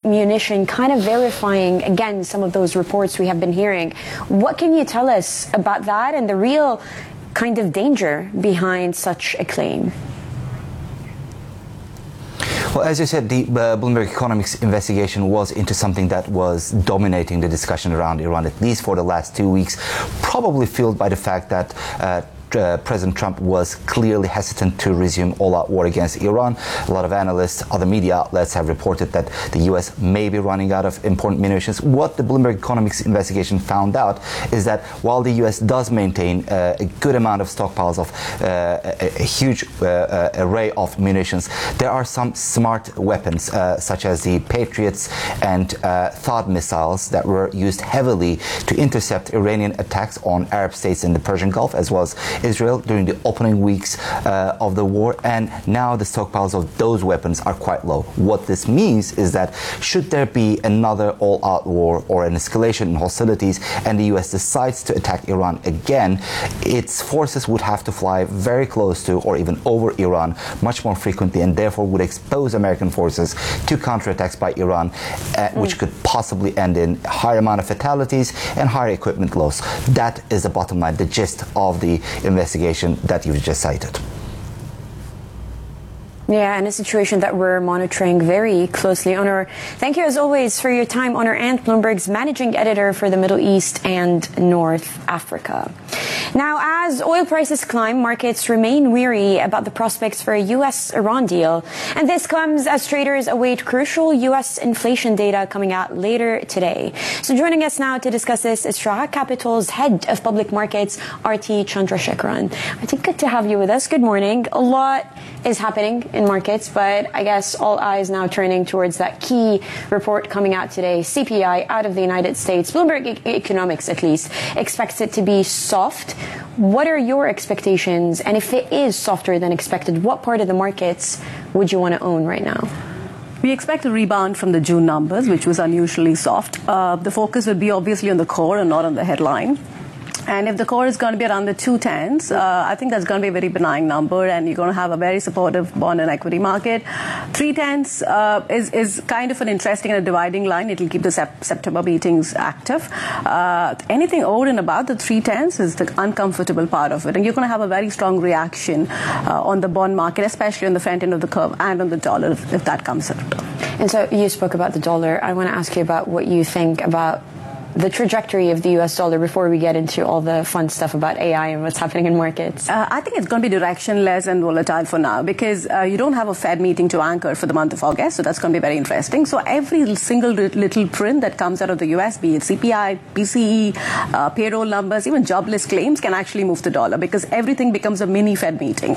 munition, kind of verifying, again, some of those reports we have been hearing. What can you tell us about that and the real kind of danger behind such a claim? Well, as you said, the Bloomberg Economics investigation was into something that was dominating the discussion around Iran, at least for the last 2 weeks, probably fueled by the fact that President Trump was clearly hesitant to resume all-out war against Iran. A lot of analysts, other media outlets have reported that the U.S. may be running out of important munitions. What the Bloomberg Economics investigation found out is that while the U.S. does maintain a good amount of stockpiles of a huge array of munitions, there are some smart weapons, such as the Patriots and THAAD missiles that were used heavily to intercept Iranian attacks on Arab states in the Persian Gulf, as well as Israel during the opening weeks of the war, and now the stockpiles of those weapons are quite low. What this means is that should there be another all-out war or an escalation in hostilities and the US decides to attack Iran again, its forces would have to fly very close to or even over Iran much more frequently, and therefore would expose American forces to counterattacks by Iran, which could possibly end in a higher amount of fatalities and higher equipment loss. That is the bottom line, the gist of the investigation that you've just cited. Yeah, and a situation that we're monitoring very closely. Onur, thank you as always for your time. Onur Ant, Bloomberg's managing editor for the Middle East and North Africa. Now, as oil prices climb, markets remain weary about the prospects for a U.S.-Iran deal. And this comes as traders await crucial U.S. inflation data coming out later today. So joining us now to discuss this is Shraha Capital's head of public markets, Arti Chandrasekaran. Arti, good to have you with us. Good morning. A lot is happening in markets, but I guess all eyes now turning towards that key report coming out today, CPI out of the United States. Bloomberg Economics, at least, expects it to be soft. What are your expectations? And if it is softer than expected, what part of the markets would you want to own right now? We expect a rebound from the June numbers, which was unusually soft. The focus would be obviously on the core and not on the headline. And if the core is going to be around the 210s, I think that's going to be a very benign number, and you're going to have a very supportive bond and equity market. 310s is kind of an interesting and a dividing line. It will keep the September meetings active. Anything over and above the 310s is the uncomfortable part of it, and you're going to have a very strong reaction on the bond market, especially on the front end of the curve and on the dollar if that comes out. And so you spoke about the dollar. I want to ask you about what you think about the trajectory of the U.S. dollar before we get into all the fun stuff about AI and what's happening in markets. I think it's going to be directionless and volatile for now because you don't have a Fed meeting to anchor for the month of August, so that's going to be very interesting. So every single little print that comes out of the U.S., be it CPI, PCE, payroll numbers, even jobless claims can actually move the dollar because everything becomes a mini Fed meeting.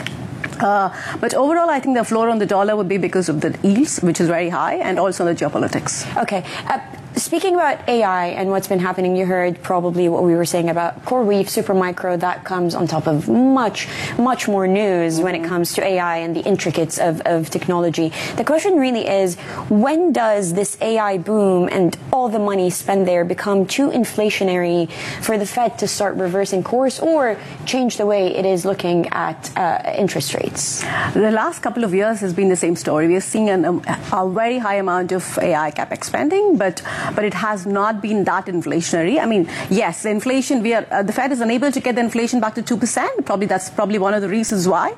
But overall, I think the floor on the dollar would be because of the yields, which is very high, and also the geopolitics. Okay. Speaking about AI and what's been happening, you heard probably what we were saying about CoreWeave, Supermicro. That comes on top of much more news when it comes to AI and the intricacies of technology. The question really is, when does this AI boom and all the money spent there become too inflationary for the Fed to start reversing course or change the way it is looking at interest rates? The last couple of years has been the same story. We are seeing a very high amount of AI capex spending, but it has not been that inflationary. I mean, yes, the inflation, the Fed is unable to get the inflation back to 2%. That's probably one of the reasons why.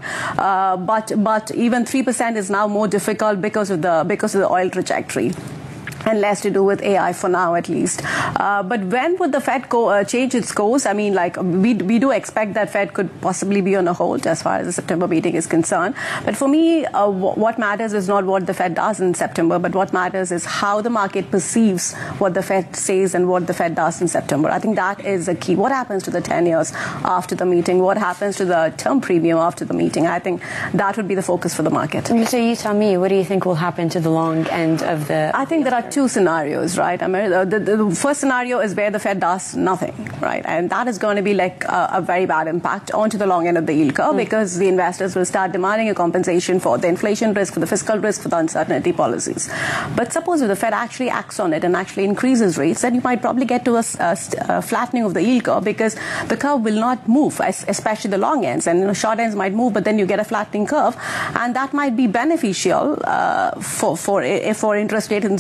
But even 3% is now more difficult because of the oil trajectory. And less to do with AI for now, at least. But when would the Fed change its course? I mean, like, we do expect that Fed could possibly be on a hold as far as the September meeting is concerned. But for me, what matters is not what the Fed does in September, but what matters is how the market perceives what the Fed says and what the Fed does in September. I think that is the key. What happens to the 10 years after the meeting? What happens to the term premium after the meeting? I think that would be the focus for the market. So you tell me, what do you think will happen to the long end of the... I think there are two scenarios, right? I mean, the first scenario is where the Fed does nothing, right? And that is going to be like a very bad impact onto the long end of the yield curve because the investors will start demanding a compensation for the inflation risk, for the fiscal risk, for the uncertainty policies. But suppose if the Fed actually acts on it and actually increases rates, then you might probably get to a flattening of the yield curve because the curve will not move, especially the long ends. And short ends might move, but then you get a flattening curve. And that might be beneficial for interest rates in general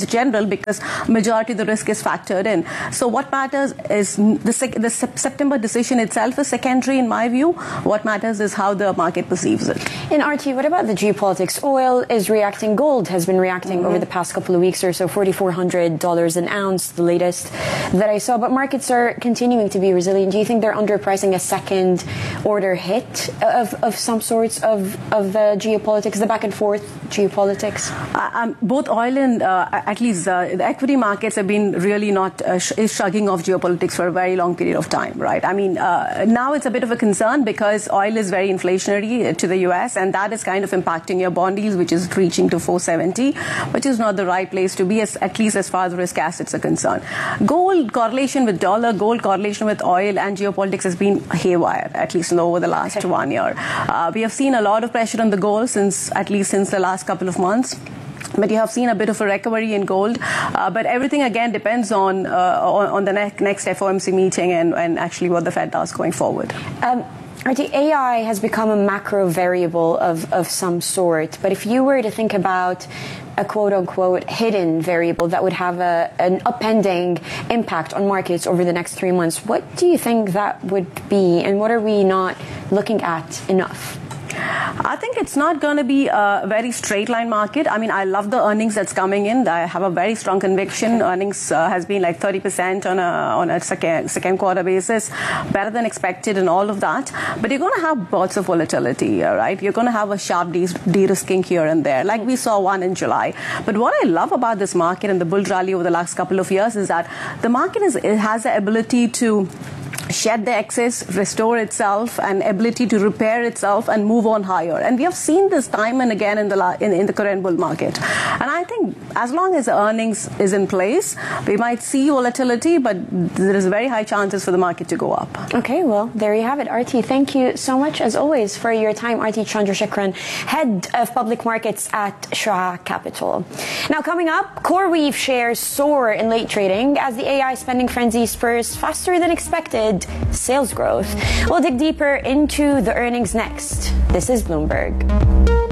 well because majority of the risk is factored in. So what matters is the September decision itself is secondary in my view. What matters is how the market perceives it. In RT, what about the geopolitics? Oil is reacting. Gold has been reacting over the past couple of weeks or so, $4,400 an ounce, the latest that I saw. But markets are continuing to be resilient. Do you think they're underpricing a second order hit of some sorts of the geopolitics, the back and forth geopolitics? Both oil and at least the equity markets have been really not shrugging off geopolitics for a very long period of time, right? I mean, now it's a bit of a concern because oil is very inflationary to the US, and that is kind of impacting your bond yields, which is reaching to 470, which is not the right place to be, at least as far as risk assets are concerned. Gold correlation with dollar, gold correlation with oil and geopolitics has been haywire, at least over the last 1 year. We have seen a lot of pressure on the gold since the last couple of months. But you have seen a bit of a recovery in gold. But everything, again, depends on the next FOMC meeting and actually what the Fed does going forward. AI has become a macro variable of some sort. But if you were to think about a quote-unquote hidden variable that would have an upending impact on markets over the next 3 months, what do you think that would be? And what are we not looking at enough? I think it's not going to be a very straight line market. I mean, I love the earnings that's coming in. I have a very strong conviction. Earnings has been like 30% on a second quarter basis, better than expected and all of that. But you're going to have lots of volatility, right? You're going to have a sharp de-risking here and there, like we saw one in July. But what I love about this market and the bull rally over the last couple of years is that the market has the ability to shed the excess, restore itself, and ability to repair itself and move on higher. And we have seen this time and again in the current bull market. And I think as long as the earnings is in place, we might see volatility, but there is very high chances for the market to go up. Okay, well, there you have it. RT, thank you so much, as always, for your time. RT Chandrasekaran, Head of Public Markets at Shah Capital. Now, coming up, CoreWeave shares soar in late trading as the AI spending frenzy spurs faster than expected sales growth. We'll dig deeper into the earnings next. This is Bloomberg.